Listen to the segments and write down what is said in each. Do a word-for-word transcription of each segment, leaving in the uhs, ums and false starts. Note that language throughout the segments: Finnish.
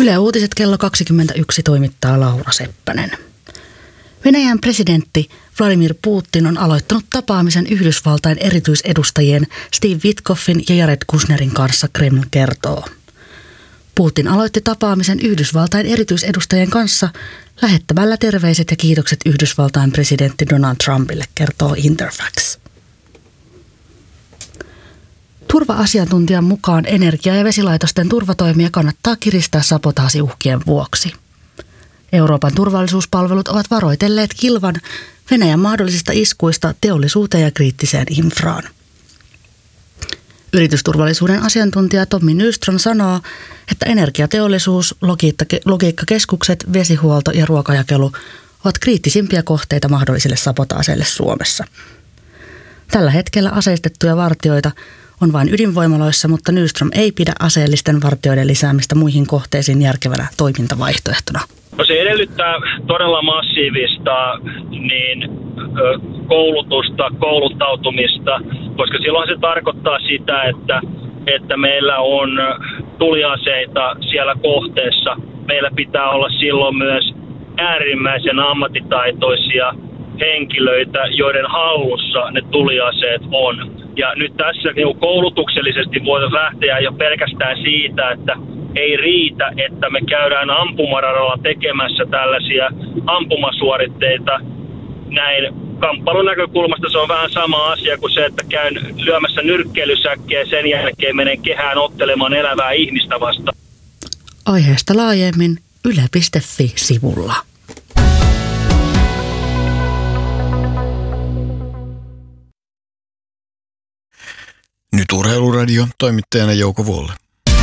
Yle Uutiset kello kaksikymmentäyksi toimittaa Laura Seppänen. Venäjän presidentti Vladimir Putin on aloittanut tapaamisen Yhdysvaltain erityisedustajien Steve Witkoffin ja Jared Kushnerin kanssa, Kreml kertoo. Putin aloitti tapaamisen Yhdysvaltain erityisedustajien kanssa lähettämällä terveiset ja kiitokset Yhdysvaltain presidentti Donald Trumpille, kertoo Interfax. Turva-asiantuntijan mukaan energia- ja vesilaitosten turvatoimia kannattaa kiristää sabotaasiuhkien vuoksi. Euroopan turvallisuuspalvelut ovat varoitelleet kilvan Venäjän mahdollisista iskuista teollisuuteen ja kriittiseen infraan. Yritysturvallisuuden asiantuntija Tommi Nyström sanoo, että energiateollisuus, logiikkakeskukset, vesihuolto ja ruokajakelu ovat kriittisimpiä kohteita mahdollisille sabotaaseille Suomessa. Tällä hetkellä aseistettuja vartioita on vain ydinvoimaloissa, mutta Nyström ei pidä aseellisten vartioiden lisäämistä muihin kohteisiin järkevänä toimintavaihtoehtona. No se edellyttää todella massiivista niin, koulutusta, kouluttautumista, koska silloin se tarkoittaa sitä, että, että meillä on tuliaseita siellä kohteessa. Meillä pitää olla silloin myös äärimmäisen ammattitaitoisia henkilöitä, joiden hallussa ne tuliaseet on. Ja nyt tässä niin koulutuksellisesti voidaan lähteä jo pelkästään siitä, että ei riitä, että me käydään ampumaradalla tekemässä tällaisia ampumasuoritteita. Näin kamppailun näkökulmasta se on vähän sama asia kuin se, että käyn lyömässä nyrkkeilysäkkiä ja sen jälkeen menen kehään ottelemaan elävää ihmistä vastaan. Aiheesta laajemmin yle piste fi-sivulla. Nyt Urheiluradio, toimittajana Jouko Vuolle.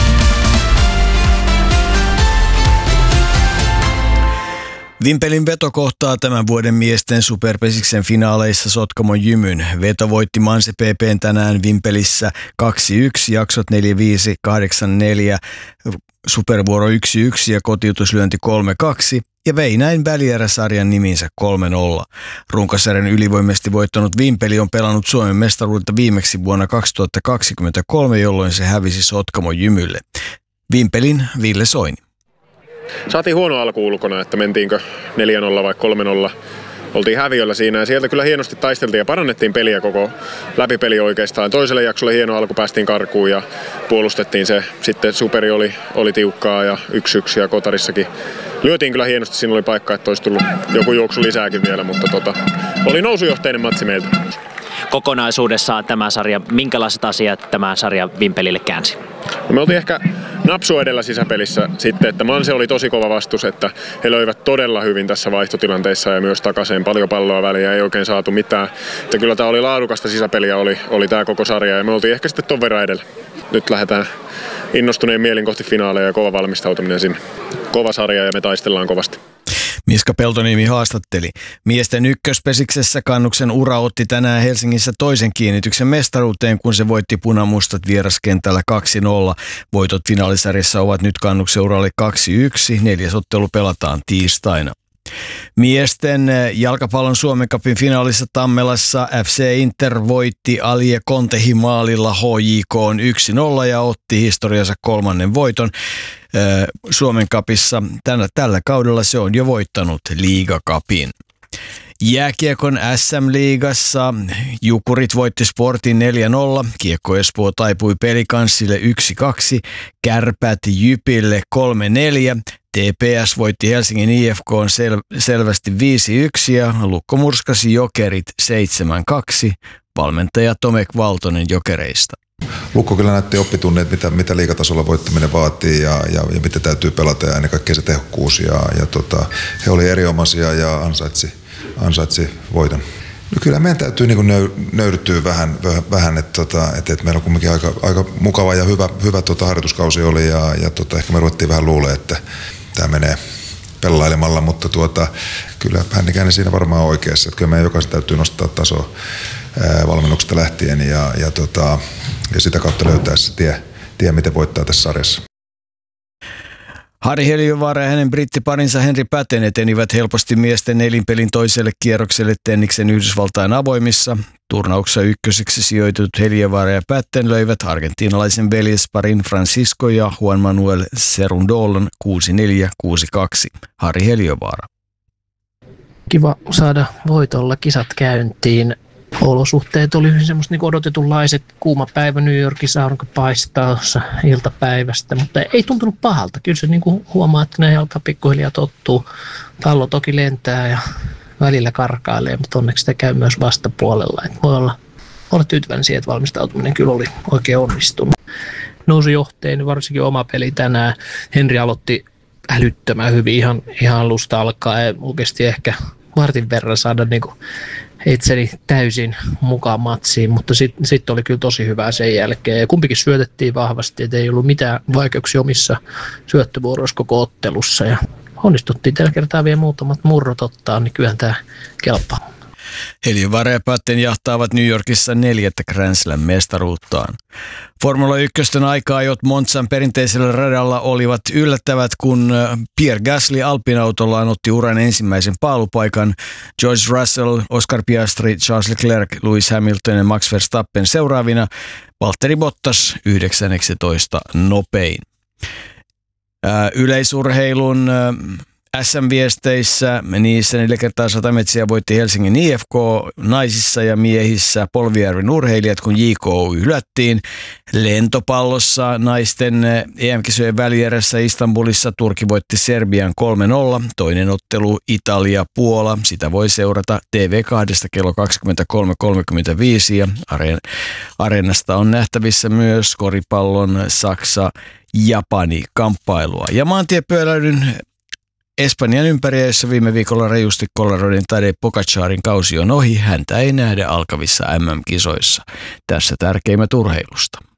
Vimpelin Veto kohtaa tämän vuoden miesten superpesiksen finaaleissa Sotkamon Jymyn. Veto voitti Manse P P:n tänään Vimpelissä kaksi yksi, jaksot neljä viisi, kahdeksan neljä, supervuoro yksi yksi ja kotiutuslyönti kolme kaksi. Ja vei näin välieräsarjan niminsä kolme nolla. Runkosarjan ylivoimaisesti voittanut Vimpeli on pelannut Suomen mestaruutta viimeksi vuonna kaksituhattakaksikymmentäkolme, jolloin se hävisi Sotkamon Jymylle. Vimpelin Ville Soini. Saatiin huono alku ulkona, että mentiinkö neljä nolla vai kolme nolla. Oltiin häviöllä siinä ja sieltä kyllä hienosti taisteltiin ja parannettiin peliä koko läpipeli oikeastaan. Toiselle jaksolle hieno alku, päästiin karkuun ja puolustettiin se. Sitten superi oli, oli tiukkaa ja yksi yksi ja kotarissakin lyötiin kyllä hienosti. Siinä oli paikka, että olisi tullut joku juoksu lisääkin vielä, mutta tota, oli nousujohteinen matsi meiltä. Kokonaisuudessaan tämä sarja, minkälaiset asiat tämä sarja Vimpelille käänsi? No me oltiin ehkä napsu edellä sisäpelissä sitten, että Manse oli tosi kova vastus, että he löivät todella hyvin tässä vaihtotilanteessa ja myös takaisin paljon palloa väliä, ei oikein saatu mitään. Että kyllä tämä oli laadukasta sisäpeliä, oli, oli tämä koko sarja ja me oltiin ehkä sitten ton verran edellä. Nyt lähdetään innostuneen mielin kohti finaaleja ja kova valmistautuminen sinne. Kova sarja ja me taistellaan kovasti. Miska Peltoniemi haastatteli. Miesten ykköspesiksessä Kannuksen ura otti tänään Helsingissä toisen kiinnityksen mestaruuteen, kun se voitti punamustat vieraskentällä kaksi nolla. Voitot finaalisarjassa ovat nyt Kannuksen uralle kaksi yksi. Neljäs ottelu pelataan tiistaina. Miesten jalkapallon Suomen Cupin finaalissa Tammelassa F C Inter voitti Alie Kontehi maalilla H J K:n yksi nolla ja otti historiansa kolmannen voiton. Suomen Cupissa tänä, tällä kaudella se on jo voittanut Liiga Cupin. Jääkiekon S M-liigassa Jukurit voitti Sportin neljä nolla, Kiekko Espoo taipui Pelikanssille yksi kaksi, Kärpät Jypille kolme neljä, T P S voitti Helsingin I F K:n sel- selvästi viisi yksi ja Lukko murskasi Jokerit seitsemän kaksi, valmentaja Tomek Valtonen Jokereista. Lukko kyllä näytti oppitunneet, mitä, mitä liigatasolla voittaminen vaatii ja, ja, ja mitä täytyy pelata ja ennen kaikkea se tehokkuus. Ja, ja tota, he oli erinomaisia ja ansaitsi, ansaitsi voiton. No kyllä meidän täytyy niin nöy, nöyryttyä vähän, vähän että, tota, että, että meillä on kuitenkin aika, aika mukava ja hyvä, hyvä tota, harjoituskausi oli ja, ja tota, ehkä me ruvettiin vähän luulemaan, että tämä menee pelailemalla, mutta tuota, kyllä Hännikäinen siinä varmaan on oikeassa, että kyllä meidän jokaisen täytyy nostaa tasoa ää, valmennuksesta lähtien ja, ja, tota, ja sitä kautta löytää se tie, tie, miten voittaa tässä sarjassa. Harri Heliövaara ja hänen brittiparinsa Henri Patten etenivät helposti miesten nelinpelin toiselle kierrokselle tenniksen Yhdysvaltain avoimissa. Turnauksessa ykköseksi sijoitut Heliövaara ja Patten löivät argentiinalaisen veljesparin Francisco ja Juan Manuel Cerundolon kuusi neljä kuusi kaksi. Harri Heliövaara. Kiva saada voitolla kisat käyntiin. Olosuhteet oli semmoista niin odotetunlaiset, kuuma päivä New Yorkissa, aurinko paistaa iltapäivästä, mutta ei tuntunut pahalta. Kyllä se niin kuin huomaa, että ne alkaa pikkuhiljaa tottuu. Pallo toki lentää ja välillä karkailee, mutta onneksi sitä käy myös vastapuolella. Et voi olla, olla tyytyväinen siihen, että valmistautuminen kyllä oli oikein onnistunut. Nousi johteen, varsinkin oma peli tänään. Henri aloitti älyttömän hyvin ihan, ihan alusta alkaen ja oikeasti ehkä vartin verran saada niin kuin itseni täysin mukaan matsiin, mutta sitten sit oli kyllä tosi hyvää sen jälkeen. Ja kumpikin syötettiin vahvasti, että ei ollut mitään vaikeuksia omissa syöttövuoroissa koko ottelussa. Ja onnistuttiin tällä kertaa vielä muutamat murrot ottaa, niin kyllähän tämä kelpaa. Heliövaara ja Patten jahtaavat New Yorkissa neljättä Grand Slam-mestaruuttaan. Formula ykkösten aika-ajot Monzan perinteisellä radalla olivat yllättävät, kun Pierre Gasly Alpine-autollaan otti uran ensimmäisen paalupaikan. George Russell, Oscar Piastri, Charles Leclerc, Lewis Hamilton ja Max Verstappen seuraavina. Valtteri Bottas yhdeksäntoista nopein. Yleisurheilun S M-viesteissä, niissä neljä kertaa sata metsiä voitti Helsingin I F K naisissa ja miehissä Polvijärven urheilijat, kun J K hylättiin. Lentopallossa naisten E M-kisojen välierässä Istanbulissa Turkki voitti Serbian kolme nolla. Toinen ottelu Italia-Puola. Sitä voi seurata T V kaksi kello kaksikymmentäkolme kolmekymmentäviisi ja Areenasta on nähtävissä myös koripallon Saksa-Japani-kamppailua. Ja maantiepyöräilyn Espanjan ympäriä, jossa viime viikolla rajusti Coloradon Tadej Pogacarin kausi on ohi, häntä ei nähdä alkavissa M M-kisoissa. Tässä tärkeimmät urheilusta.